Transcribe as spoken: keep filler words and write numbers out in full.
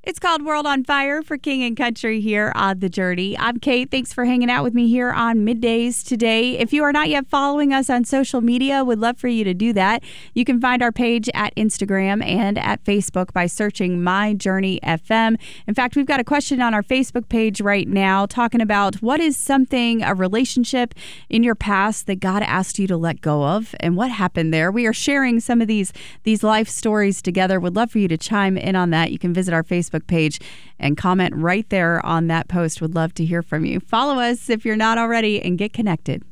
It's called World on Fire for King and Country here on The Journey. I'm Kate. Thanks for hanging out with me here on Middays today. If you are not yet following us on social media, would love for you to do that. You can find our page at Instagram and at Facebook by searching My Journey F M. In fact, we've got a question on our Facebook page right now talking about what is something, a relationship in your past that God asked you to let go of and what happened there. We are sharing some of these, these life stories together. Would love for you to chime in on that. You can visit our Facebook page and comment right there on that post. Would love to hear from you. Follow us if you're not already and get connected.